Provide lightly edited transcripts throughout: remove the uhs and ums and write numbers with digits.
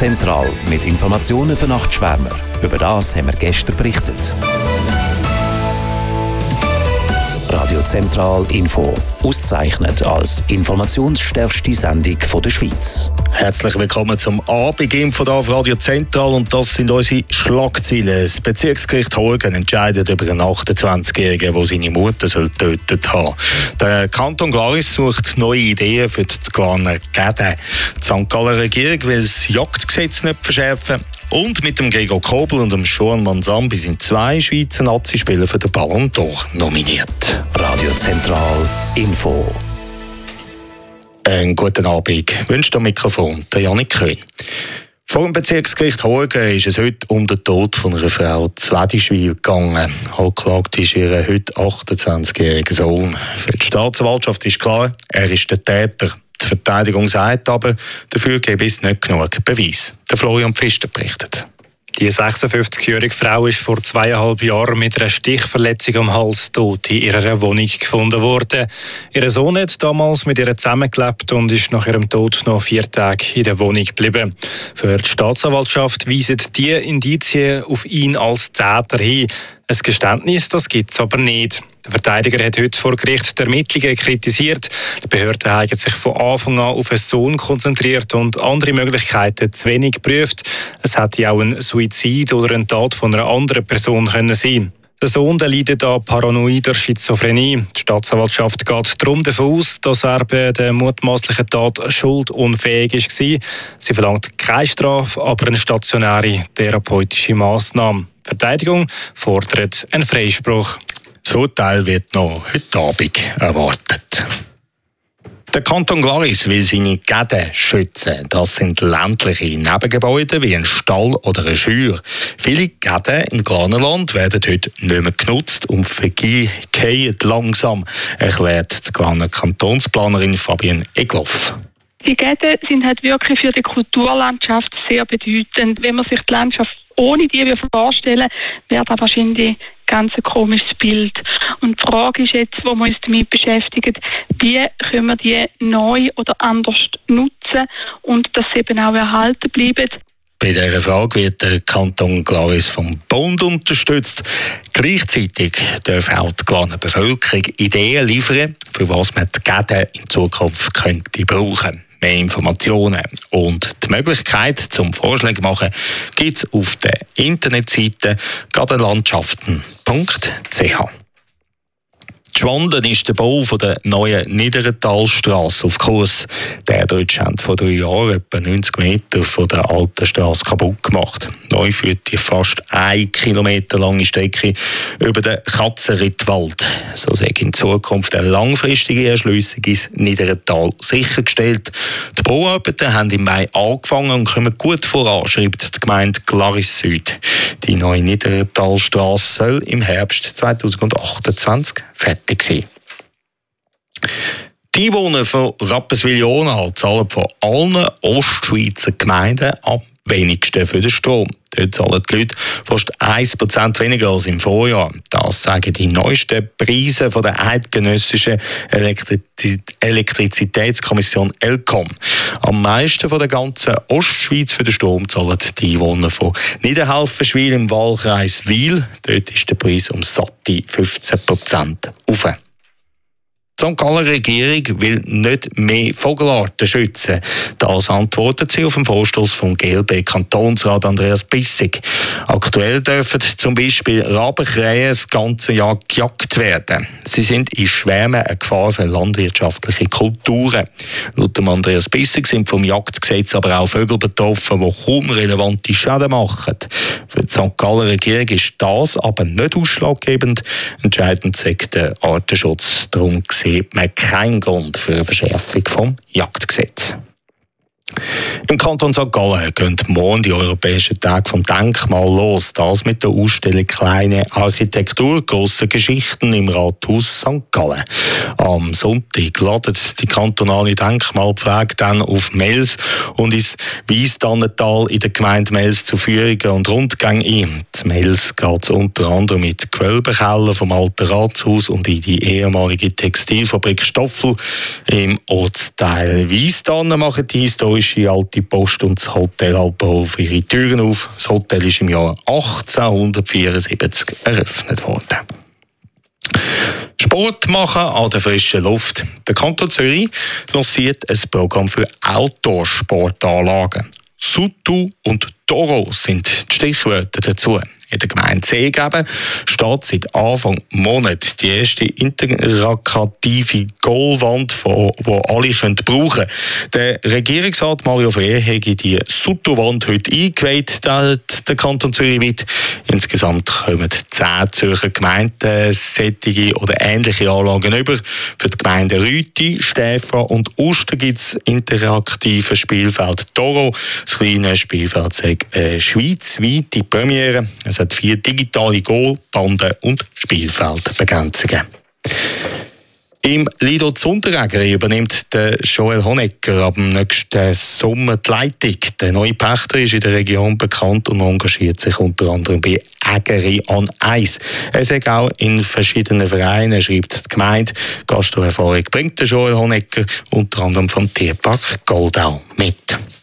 Zentral mit Informationen für Nachtschwärmer. Über das haben wir gestern berichtet. Radio Zentral Info, ausgezeichnet als informationsstärkste Sendung der Schweiz. Herzlich willkommen zum Abendgame von Radio Zentral und das sind unsere Schlagzeilen. Das Bezirksgericht Horgen entscheidet über einen 28-Jährigen, der seine Mutter getötet haben soll. Der Kanton Glaris sucht neue Ideen für die Glaner Gäden. Die St. Galler Regierung will das Jagdgesetz nicht verschärfen. Und mit dem Gregor Kobel und dem Joan Manzambi sind 2 Schweizer Nazi-Spieler für den Ballon d'Or nominiert. Radio Zentral Info. Einen guten Abend wünscht am Mikrofon der Janik Köhn. Vor dem Bezirksgericht Horgen ist es heute um den Tod von einer Frau Zwedischwil gegangen. Angeklagt ist ihr heute 28-jähriger Sohn. Für die Staatsanwaltschaft ist klar, er ist der Täter. Die Verteidigung sagt aber, dafür gebe es nicht genug Beweis. Der Florian Pfister berichtet. Die 56-jährige Frau ist vor 2,5 Jahren mit einer Stichverletzung am Hals tot in ihrer Wohnung gefunden worden. Ihr Sohn hat damals mit ihr zusammengelebt und ist nach ihrem Tod noch 4 Tage in der Wohnung geblieben. Für die Staatsanwaltschaft weisen die Indizien auf ihn als Täter hin. Ein Geständnis, das gibt es aber nicht. Der Verteidiger hat heute vor Gericht die Ermittlungen kritisiert. Die Behörden haben sich von Anfang an auf einen Sohn konzentriert und andere Möglichkeiten zu wenig geprüft. Es hätte auch ein Suizid oder eine Tat von einer anderen Person können sein. Der Sohn leidet an paranoider Schizophrenie. Die Staatsanwaltschaft geht darum davon aus, dass er bei der mutmaßlichen Tat schuldunfähig war. Sie verlangt keine Strafe, aber eine stationäre therapeutische Massnahme. Die Verteidigung fordert einen Freispruch. Das Urteil wird noch heute Abend erwartet. Der Kanton Glaris will seine Gäden schützen. Das sind ländliche Nebengebäude wie ein Stall oder eine Scheuer. Viele Gäden im Glanerland werden heute nicht mehr genutzt und vergehen langsam, erklärt die Glaner Kantonsplanerin Fabienne Egloff. Die Gäden sind halt wirklich für die Kulturlandschaft sehr bedeutend. Wenn man sich die Landschaft ohne die vorstellen, wäre das wahrscheinlich ganz ein komisches Bild. Und die Frage ist jetzt, wo wir uns damit beschäftigen, wie können wir die neu oder anders nutzen und dass sie eben auch erhalten bleiben. Bei dieser Frage wird der Kanton Glaris vom Bund unterstützt. Gleichzeitig darf auch die Glaner Bevölkerung Ideen liefern, für was man die Gäden in Zukunft könnte brauchen. Mehr Informationen und die Möglichkeit zum Vorschläge machen gibt es auf der Internetseite gadenlandschaften.ch. Schwanden ist der Bau der neuen Niederentalstrasse auf Kurs. Der Deutsche hat vor 3 Jahren etwa 90 Meter von der alten Strasse kaputt gemacht. Neu führt die fast 1 Kilometer lange Strecke über den Katzenrittwald. So sei in Zukunft eine langfristige Erschliessung ins Niederental sichergestellt. Die Bauarbeiten haben im Mai angefangen und kommen gut voran, schreibt die Gemeinde Glaris Süd. Die neue Niederentalstrasse soll im Herbst 2028 fertig sein. Die Einwohner von Rapperswil-Jona zahlen von allen Ostschweizer Gemeinden am wenigsten für den Strom. Dort zahlen die Leute fast 1% weniger als im Vorjahr. Das sagen die neuesten Preise von der eidgenössischen Elektrizitätskommission ELCOM. Am meisten von der ganzen Ostschweiz für den Strom zahlen die Einwohner von Niederhelfenschwil im Wahlkreis Wil. Dort ist der Preis um satte 15% rauf. Die St. Galler Regierung will nicht mehr Vogelarten schützen. Das antwortet sie auf den Vorstoß vom GLB-Kantonsrat Andreas Bissig. Aktuell dürfen zum Beispiel Rabenkrähen das ganze Jahr gejagt werden. Sie sind in Schwärmen eine Gefahr für landwirtschaftliche Kulturen. Laut dem Andreas Bissig sind vom Jagdgesetz aber auch Vögel betroffen, die kaum relevante Schäden machen. Für die St. Galler Regierung ist das aber nicht ausschlaggebend. Entscheidend sagt der Artenschutz. Darum sieht man keinen Grund für eine Verschärfung vom Jagdgesetz. Im Kanton St. Gallen gehen morgen die Europäischen Tage vom Denkmal los. Das mit der Ausstellung «Kleine Architektur, grosse Geschichten» im Rathaus St. Gallen. Am Sonntag ladet die kantonale Denkmalpflege dann auf Mels und ins Weisstannental in der Gemeinde Mels zu Führungen und Rundgängen ein. Zu Mels geht es unter anderem mit Gewölbekeller vom alten Ratshaus und in die ehemalige Textilfabrik Stoffel. Im Ortsteil Weisstannen machen die historische alte Zürcher Post und das Hotel Alpenhof ihre Türen auf. Das Hotel ist im Jahr 1874 eröffnet worden. Sport machen an der frischen Luft. Der Kanton Zürich lanciert ein Programm für Outdoor-Sportanlagen. Sutu und Toro sind die Stichwörter dazu. In der Gemeinde Seegeben steht seit Anfang Monat die erste integrative Goalwand, die alle brauchen können. Der Regierungsrat Mario Frey hat die Sutu-Wand heute eingeweiht, der Kanton Zürich weit. Insgesamt kommen 10 Zürcher Gemeinden solche oder ähnliche Anlagen über. Für die Gemeinden Rüti, Stäfa und Uster gibt es interaktive Spielfeld Toro. Das kleine Spielfeld sagt schweizweite Premiere. Es hat 4 digitale Goal-, Banden- und Spielfeldbegrenzungen. Im Lido Zunderegger übernimmt der Joel Honecker ab dem nächsten Sommer die Leitung. Der neue Pächter ist in der Region bekannt und engagiert sich unter anderem bei Ägeri an Eis. Er sagt auch in verschiedenen Vereinen, schreibt die Gemeinde. Gastroerfahrung bringt der Joel Honecker unter anderem vom Tierpark Goldau mit.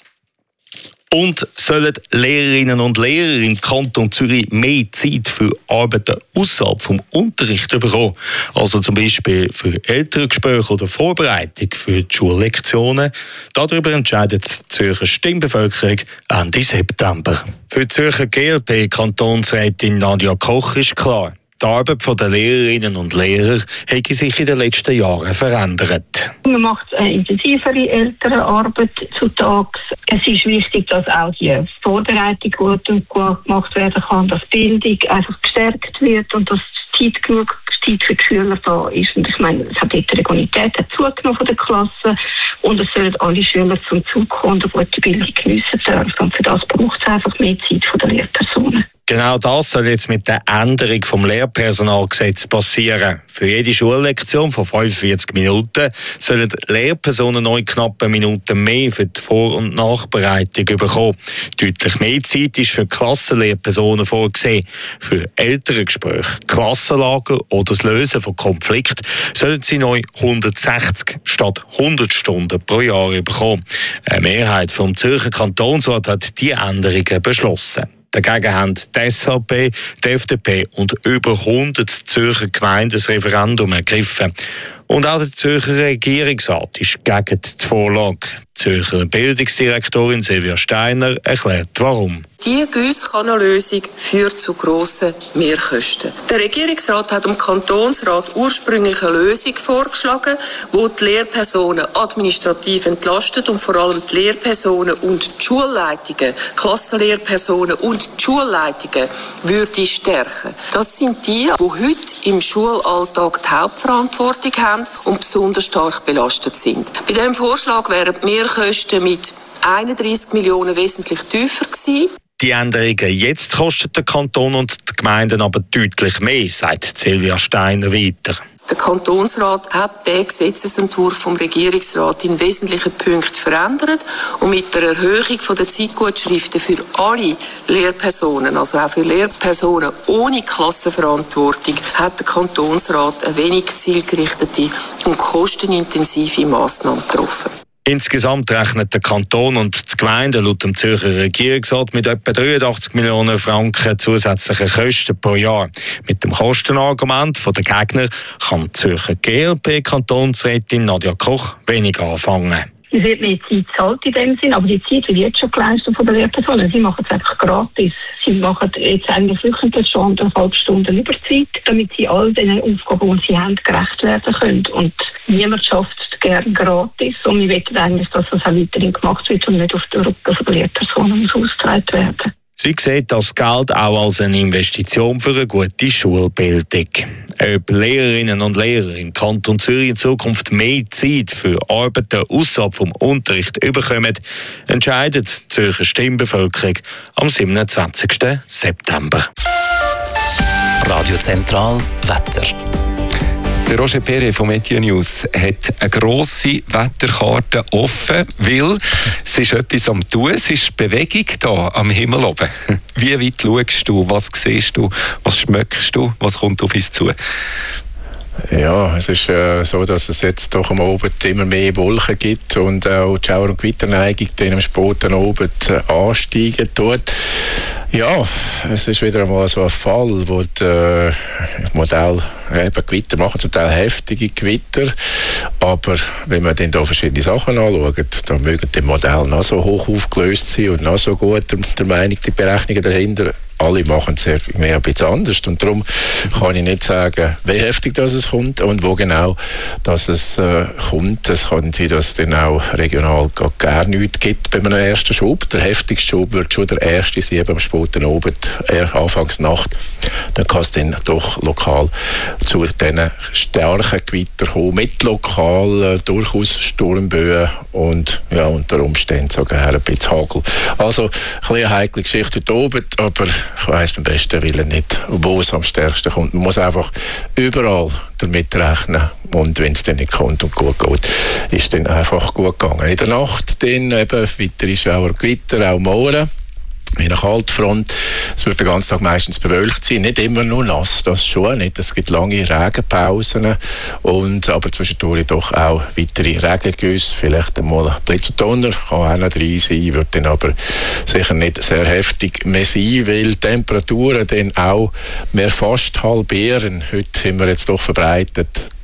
Und sollen Lehrerinnen und Lehrer im Kanton Zürich mehr Zeit für Arbeiten außerhalb vom Unterricht bekommen? Also zum Beispiel für Elterngespräche oder Vorbereitung für die Schullektionen? Darüber entscheidet die Zürcher Stimmbevölkerung Ende September. Für die Zürcher GLP-Kantonsrätin Nadia Koch ist klar, die Arbeit der Lehrerinnen und Lehrer hat sich in den letzten Jahren verändert. Man macht eine intensivere Elternarbeit zutage. Es ist wichtig, dass auch die Vorbereitung gut gemacht werden kann, dass die Bildung einfach gestärkt wird und dass genug Zeit für die Schüler da ist. Und ich meine, die Heterogenität hat zugenommen von der Klasse und es sollen alle Schüler zum Zug kommen und eine gute Bildung geniessen dürfen. Und für das braucht es einfach mehr Zeit von den Lehrpersonen. Genau das soll jetzt mit der Änderung vom Lehrpersonalgesetz passieren. Für jede Schullektion von 45 Minuten sollen Lehrpersonen 9 knappe Minuten mehr für die Vor- und Nachbereitung bekommen. Deutlich mehr Zeit ist für Klassenlehrpersonen vorgesehen. Für ältere Gespräche, Klassenlager oder das Lösen von Konflikten sollen sie neu 160 statt 100 Stunden pro Jahr bekommen. Eine Mehrheit vom Zürcher Kantonsrat hat diese Änderungen beschlossen. Dagegen haben die SVP, die FDP und über 100 Zürcher Gemeinden das Referendum ergriffen. Und auch der Zürcher Regierungsrat ist gegen die Vorlage. Die Zürcher Bildungsdirektorin Silvia Steiner erklärt, warum. Die Giesskanne-Lösung führt zu grossen Mehrkosten. Der Regierungsrat hat dem Kantonsrat ursprünglich eine Lösung vorgeschlagen, die die Lehrpersonen administrativ entlastet und vor allem die Lehrpersonen und die Schulleitungen, Klassenlehrpersonen und die Schulleitungen würde stärken. Das sind die heute im Schulalltag die Hauptverantwortung haben und besonders stark belastet sind. Bei diesem Vorschlag wären die Mehrkosten mit 31 Millionen wesentlich tiefer gewesen. Die Änderungen jetzt kosten den Kanton und die Gemeinden aber deutlich mehr, sagt Silvia Steiner weiter. Der Kantonsrat hat den Gesetzesentwurf vom Regierungsrat in wesentlichen Punkten verändert und mit der Erhöhung der Zeitgutschriften für alle Lehrpersonen, also auch für Lehrpersonen ohne Klassenverantwortung, hat der Kantonsrat eine wenig zielgerichtete und kostenintensive Massnahme getroffen. Insgesamt rechnet der Kanton und die Gemeinden laut dem Zürcher Regierungsrat mit etwa 83 Millionen Franken zusätzlichen Kosten pro Jahr. Mit dem Kostenargument der Gegner kann die Zürcher GLP-Kantonsrätin Nadia Koch wenig anfangen. Es wird mehr Zeit zahlt in dem Sinn, aber die Zeit wird jetzt schon geleistet von den Lehrpersonen. Sie machen es einfach gratis. Sie machen jetzt eigentlich wöchentlich schon 1,5 Stunden Überzeit, damit sie all den Aufgaben, die sie haben, gerecht werden können. Und niemand schafft es gerne gratis. Und wir wollen eigentlich, dass das auch weiterhin gemacht wird und nicht auf den Rücken der Lehrpersonen ausgetragen werden. Sie sieht das Geld auch als eine Investition für eine gute Schulbildung. Ob Lehrerinnen und Lehrer im Kanton Zürich in Zukunft mehr Zeit für Arbeiten außerhalb vom Unterricht bekommen, entscheidet die Zürcher Stimmbevölkerung am 27. September. Radio Zentral Wetter. Der Roger Perret von Meteo News hat eine grosse Wetterkarte offen, weil es ist etwas am Tun, es ist Bewegung da am Himmel oben. Wie weit schaust du, was siehst du, was schmeckst du, was kommt auf uns zu? Ja, es ist so, dass es jetzt doch am Abend immer mehr Wolken gibt und auch die Schauer- und Gewitterneigung dann am späten Abend ansteigen tut. Ja, es ist wieder einmal so ein Fall, wo die Modelle eben Gewitter machen, zum Teil heftige Gewitter. Aber wenn man dann da verschiedene Sachen anschaut, dann mögen die Modelle noch so hoch aufgelöst sein und noch so gut der Meinung, die Berechnungen dahinter. Alle machen es mehr ein bisschen anders und darum kann ich nicht sagen, wie heftig das es kommt und wo genau dass es kommt. Es kann sein, dass es dann auch regional gar nichts gibt bei einem ersten Schub. Der heftigste Schub wird schon der erste sein, am späten Abend, Anfangs Nacht. Dann kann es dann doch lokal zu diesen starken Gewitter kommen, mit lokal durchaus Sturmböen und ja, unter Umständen sogar ein bisschen Hagel. Also ein bisschen eine heikle Geschichte heute Abend, aber ich weiss beim besten Willen nicht, wo es am stärksten kommt. Man muss einfach überall damit rechnen. Und wenn es dann nicht kommt und gut geht, ist dann einfach gut gegangen. In der Nacht dann eben weitere Schauer, Gewitter, auch Mooren. In einer Kaltfront. Es wird den ganzen Tag meistens bewölkt sein. Nicht immer nur nass, das schon nicht. Es gibt lange Regenpausen. Aber zwischendurch doch auch weitere Regengüsse. Vielleicht einmal Blitz und Donner, kann auch noch drin sein. Wird dann aber sicher nicht sehr heftig mehr sein, weil die Temperaturen dann auch mehr fast halbieren. Heute haben wir jetzt doch verbreitet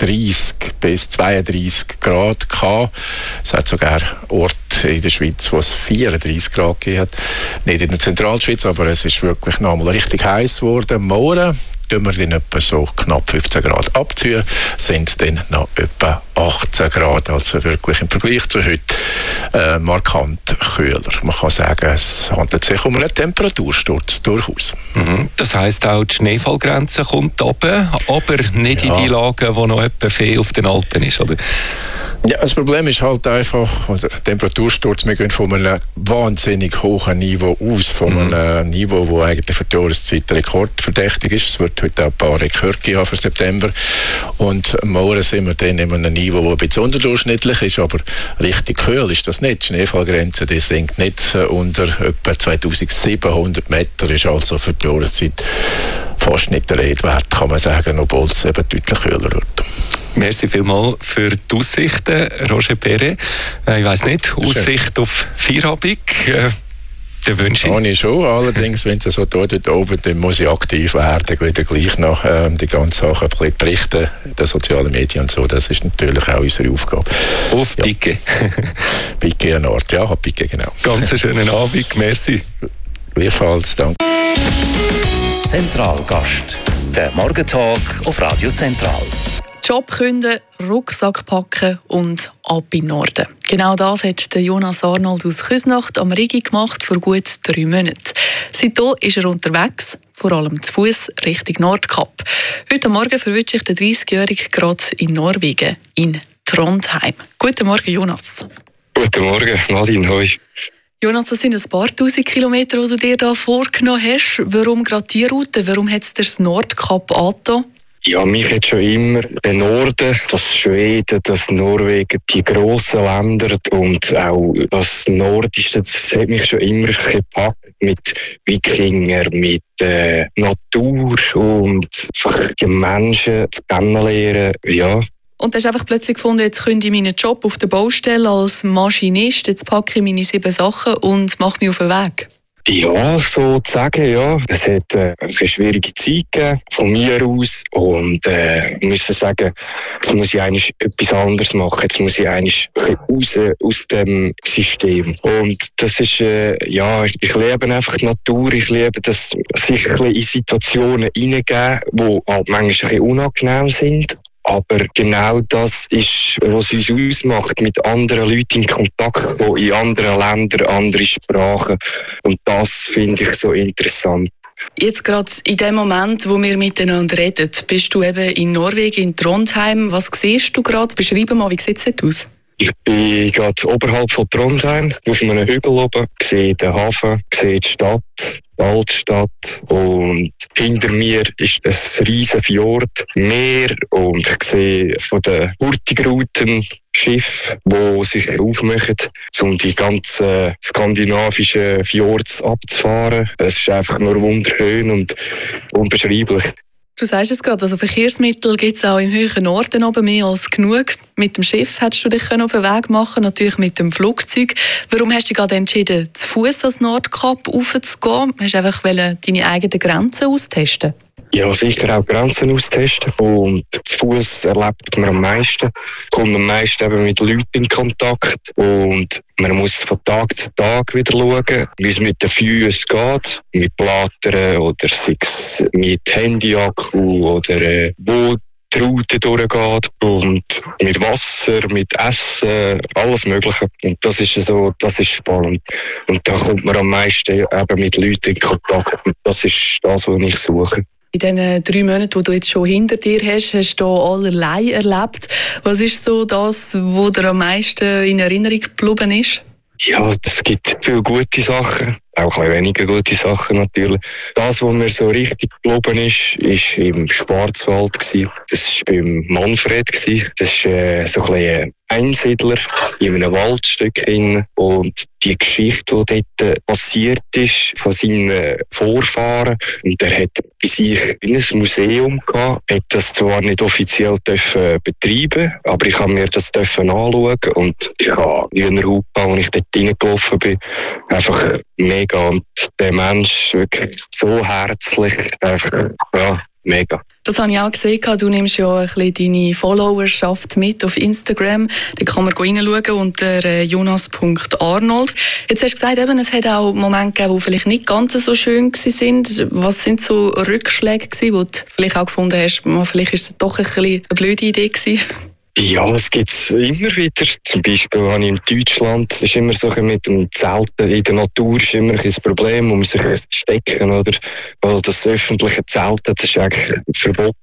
30 bis 32 Grad gehabt. Es hat sogar Orte in der Schweiz, wo es 34 Grad gegeben hat. Nicht in der Zentralschweiz, aber es ist wirklich noch mal richtig heiß geworden. Morgen tun wir dann etwa so knapp 15 Grad abziehen, sind es dann noch etwa 18 Grad, also wirklich im Vergleich zu heute markant kühler. Man kann sagen, es handelt sich um einen Temperatursturz durchaus. Mhm. Das heisst auch, die Schneefallgrenze kommt runter, aber nicht in die Lagen, wo noch etwa viel auf den Alpen ist, oder? Ja, das Problem ist halt einfach, der Temperatursturz, wir gehen von einem wahnsinnig hohen Niveau aus, von einem Niveau, das eigentlich für die Jahreszeit rekordverdächtig ist. Es wird heute auch ein paar Rekorde haben für September. Und morgen sind wir dann in einem Niveau, das ein bisschen unterdurchschnittlich ist, aber richtig kühl ist das nicht. Die Schneefallgrenze, die sinkt nicht unter etwa 2700 Meter, ist also für die Jahreszeit fast nicht der Rede wert, kann man sagen, obwohl es eben deutlich kühler wird. Merci vielmals für die Aussichten, Roger Perret. Ich weiss nicht, Aussicht auf Feierabend, den wünsche ich. Kann ich schon, allerdings, wenn es so dort oben, dann muss ich aktiv werden, wieder gleich noch die ganzen Sachen berichten, den sozialen Medien und so, das ist natürlich auch unsere Aufgabe. Auf Pike. Pike an Ort, ja, Pike, genau. Ganz einen schönen Abend, merci. Gleichfalls, danke. Zentralgast, der Morgentag auf Radio Zentral. Job künden, Rucksack packen und ab in den Norden. Genau das hat Jonas Arnold aus Küsnacht am Rigi gemacht vor gut 3 Monaten. Seitdem ist er unterwegs, vor allem zu Fuß Richtung Nordkap. Heute Morgen verwünscht sich der 30-Jährige gerade in Norwegen, in Trondheim. Guten Morgen, Jonas. Guten Morgen, Nadine, hoi. Jonas, das sind ein paar 1000 Kilometer, die du dir da vorgenommen hast. Warum gerade diese Route? Warum hat es dir das Nordkap angetan? Ja, mich hat schon immer der Norden, das Schweden, das Norwegen, die grossen Länder und auch das Nordische, das hat mich schon immer gepackt mit Wikinger, mit Natur und einfach die Menschen zu kennenlernen, ja. Und du hast einfach plötzlich gefunden, jetzt könnte ich meinen Job auf der Baustelle als Maschinist, jetzt packe ich meine 7 Sachen und mache mich auf den Weg. Ja, so zu sagen, ja. Es hat eine schwierige Zeit gegeben, von mir aus. Und ich muss sagen, jetzt muss ich eigentlich etwas anderes machen. Jetzt muss ich eigentlich raus aus dem System. Und das ist, ja, ich liebe einfach die Natur. Ich liebe das, sich ein bisschen in Situationen hineingeben, die halt manchmal ein bisschen unangenehm sind. Aber genau das ist, was uns ausmacht, mit anderen Leuten in Kontakt kommen, in anderen Ländern, andere Sprachen. Und das finde ich so interessant. Jetzt gerade in dem Moment, wo wir miteinander reden, bist du eben in Norwegen, in Trondheim. Was siehst du gerade? Beschreib mal, wie sieht es dort aus? Ich bin gerade oberhalb von Trondheim, auf einem Hügel oben, sehe den Hafen, sehe die Stadt, die Altstadt und hinter mir ist ein riesen Fjord, Meer und ich sehe von den Hurtigruten Schiffe, die sich aufmachen, um die ganzen skandinavischen Fjords abzufahren. Es ist einfach nur wunderschön und unbeschreiblich. Du sagst es gerade, also Verkehrsmittel gibt es auch im höheren Norden oben mehr als genug. Mit dem Schiff hättest du dich auf den Weg machen, natürlich mit dem Flugzeug. Warum hast du dich gerade entschieden, zu Fuß ans Nordkap raufzugehen? Hast du einfach deine eigenen Grenzen austesten? Ja, sicher auch Grenzen austesten. Und zu Fuß erlebt man am meisten. Kommt am meisten eben mit Leuten in Kontakt. Und man muss von Tag zu Tag wieder schauen, wie es mit den Füßen geht. Mit Blattern oder sei es mit Handyakku oder wo die Route durchgeht. Und mit Wasser, mit Essen, alles Mögliche. Und das ist spannend. Und da kommt man am meisten eben mit Leuten in Kontakt. Und das ist das, was ich suche. In den 3 Monaten, die du jetzt schon hinter dir hast du allerlei erlebt. Was ist so das, was dir am meisten in Erinnerung geblieben ist? Ja, es gibt viele gute Sachen, auch ein weniger gute Sachen natürlich. Das, was mir so richtig geblieben ist, ist im Schwarzwald gewesen. Das war beim Manfred gewesen. Das ist so ein Einsiedler in einem Waldstück hin. Und die Geschichte, die dort passiert ist, von seinen Vorfahren, und er hat bei sich in ein Museum gehabt, hat das zwar nicht offiziell betreiben, aber ich habe mir das anschauen und ja, wie ein Hupe, als ich dort reingelaufen bin, einfach mega. Und der Mensch wirklich so herzlich, einfach, ja, mega. Das habe ich auch gesehen. Du nimmst ja ein bisschen deine Followerschaft mit auf Instagram. Da kann man reinschauen unter jonas.arnold. Jetzt hast du gesagt, eben, es hat auch Momente gegeben, die vielleicht nicht ganz so schön waren. Was sind so Rückschläge gewesen, wo du vielleicht auch gefunden hast, vielleicht ist es doch ein bisschen eine blöde Idee gewesen? Ja, es gibt es immer wieder. Zum Beispiel habe ich in Deutschland, das ist immer so mit dem Zelten in der Natur ist immer ein Problem, um sich zu stecken, oder? Weil das öffentliche Zelten, das ist eigentlich verboten.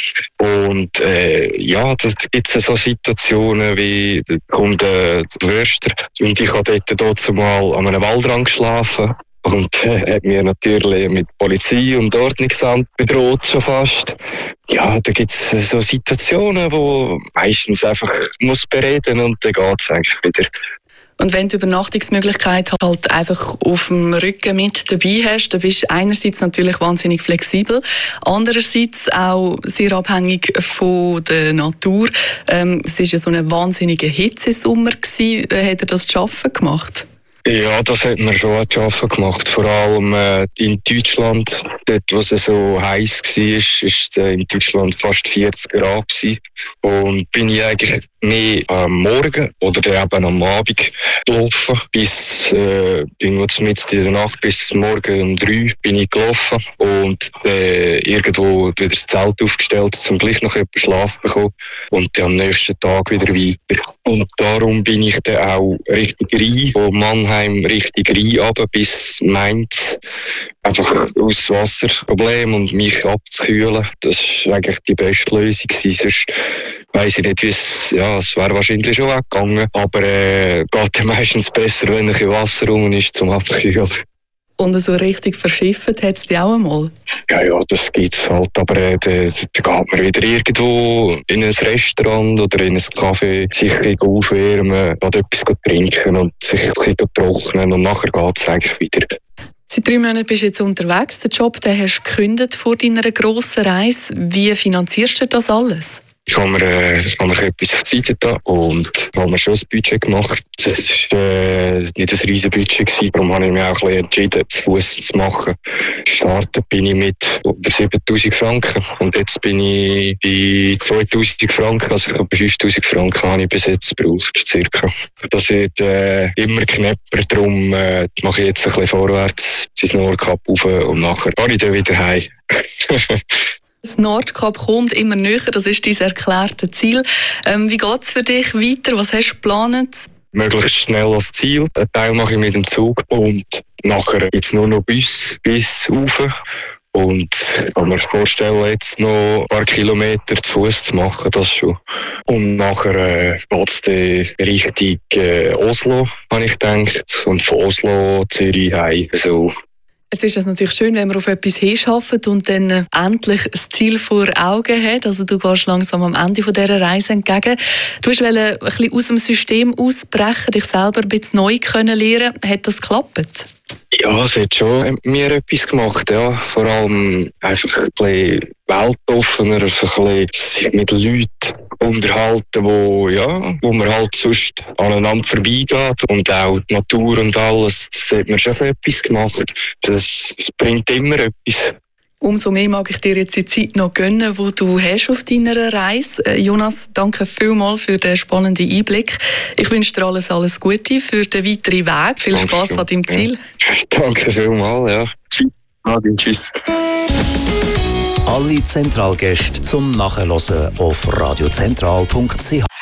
Und ja, das gibt es so Situationen wie, da kommt der Wörster und ich habe dort zumal an einem Waldrand geschlafen. Und hat mir natürlich mit Polizei und Ordnungsamt bedroht schon fast. Ja, da gibt es so Situationen, wo meistens einfach muss bereden und dann geht es eigentlich wieder. Und wenn du Übernachtungsmöglichkeiten halt einfach auf dem Rücken mit dabei hast, dann bist du einerseits natürlich wahnsinnig flexibel, andererseits auch sehr abhängig von der Natur. Es war ja so ein wahnsinniger Hitzesommer gewesen. Hat er das zu schaffen gemacht? Ja, das hat man schon zu schaffen gemacht. Vor allem in Deutschland, dort, wo es so heiß war, ist in Deutschland fast 40 Grad gewesen. Und bin ich eigentlich mehr am Morgen oder eben am Abend gelaufen. Bis irgendwo mitten in der Nacht, bis morgen um 3 bin ich gelaufen. Und irgendwo wieder das Zelt aufgestellt, zum gleich noch etwas Schlaf bekommen. Und dann am nächsten Tag wieder weiter. Und darum bin ich dann auch richtig rein, von Mannheim richtig rein, runter bis Mainz. Einfach aus Wasserproblem und mich abzukühlen. Das war eigentlich die beste Lösung gewesen. Sonst weiss ich nicht, wie es wäre wahrscheinlich schon weggegangen. Aber geht meistens besser, wenn ein bisschen Wasser rum ist zum Abkühlen. Und so richtig verschifft hat es dich auch einmal? Ja, das gibt es halt. Aber da geht man wieder irgendwo in ein Restaurant oder in ein Café, sich aufwärmen, etwas trinken und sich ein bisschen trocknen und nachher geht es eigentlich wieder. Seit 3 Monaten bist du jetzt unterwegs. Den Job den hast du gekündigt vor deiner grossen Reise. Wie finanzierst du das alles? Ich habe mir etwas auf die Seite da und habe mir schon ein Budget gemacht. Das war nicht ein riesen Budget gewesen, darum habe ich mich auch ein bisschen entschieden, zu Fuß zu machen. Gestartet bin ich mit unter 7'000 Franken und jetzt bin ich bei 2'000 Franken, also ich habe bei 5'000 Franken habe ich bis jetzt gebraucht, circa. Das wird immer knapper, darum mache ich jetzt ein bisschen vorwärts, ins Nordkap rauf und nachher fahre ich dann wieder heim. Das Nordkap kommt immer näher, das ist dein erklärte Ziel. Wie geht es für dich weiter? Was hast du geplant? Möglichst schnell als Ziel. Einen Teil mache ich mit dem Zug und nachher gibt es nur noch bis rauf. Und ich kann mir vorstellen, jetzt noch ein paar Kilometer zu Fuß zu machen, das schon. Und nachher geht es Richtung Oslo, habe ich gedacht. Und von Oslo, Zürich heim. Also, es ist es natürlich schön, wenn man auf etwas hinarbeitet und dann endlich das Ziel vor Augen hat. Also du gehst langsam am Ende dieser Reise entgegen. Du wolltest ein bisschen aus dem System ausbrechen, dich selber ein bisschen neu lernen. Hat das geklappt? Ja, es hat schon mir etwas gemacht. Ja. Vor allem einfach ein bisschen weltoffener, sich mit Leuten unterhalten, wo man halt sonst aneinander vorbeigeht. Und auch die Natur und alles, das hat man schon für etwas gemacht. Das bringt immer etwas. Umso mehr mag ich dir jetzt die Zeit noch gönnen, die du hast auf deiner Reise. Jonas, danke vielmals für den spannenden Einblick. Ich wünsche dir alles Gute für den weiteren Weg. Viel Spass an deinem Ziel. Ja. Danke vielmals, ja. Tschüss. Martin, tschüss. Alle Zentralgäste zum Nachhören auf radiozentral.ch.